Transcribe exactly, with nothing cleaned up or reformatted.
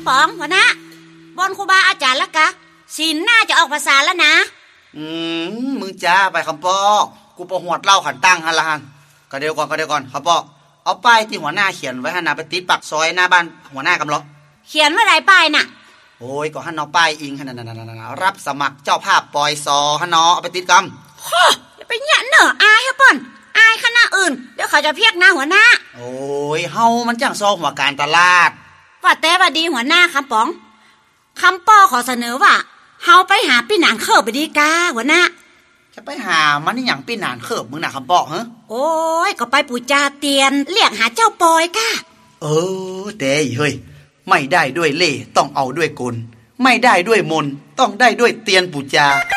ำปองหัวหน้าบอนครูบาอาจารย์ละกะศีลน่าจะออกภาษาแล้วนะอืมมึงจ้าไปคำปอกูประหวดเล่าขันตั้งฮันละฮันก็เดี๋ยวก่อนก็เดี๋ยวก่อนคำปอเอาป้ายที่หัวหน้าเขียนไว้ฮันนาไปติดปักซอยหน้าบ้านหัวหน้ากำลังเขียนว่าไรป้ายน่ะโอ้ยก็ฮันเอาป้ายอิงฮันนั่นๆๆรับสมัครเจ้าภาพปอยซอฮันเนาะเอาไปติดกำฮ่ออย่าไปหยันเนอะอายฮะป่อนอายคณะอื่นเดี๋ยวเขาจะเพียกหน้าหัวหน้าโอ้ยเฮามันจังซอหัวการตลาดว่าแต่ว่าดีหัวหน้าคำป๋องคำป้อขอเสนอว่าเฮาไปหาพี่หนานเคิบไปดีกาหัวหน้าจะไปหามันนี่อย่างพี่หนานเคิบมึงน่ะคำปอเหรอโอ้ยก็ไปปูจาเตียนเรียกหาเจ้าปอยก้าเออแต่เฮ้ยไม่ได้ด้วยเล่ต้องเอาด้วยกลไม่ได้ด้วยมนต้องได้ด้วยเตียนปูจา